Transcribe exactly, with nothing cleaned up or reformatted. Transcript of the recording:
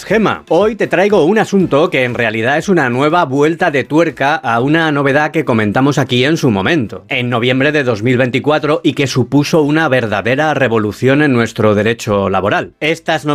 Gema. Hoy te traigo un asunto que en realidad es una nueva vuelta de tuerca a una novedad que comentamos aquí en su momento, en noviembre de dos mil veinticuatro, y que supuso una verdadera revolución en nuestro derecho laboral. Estas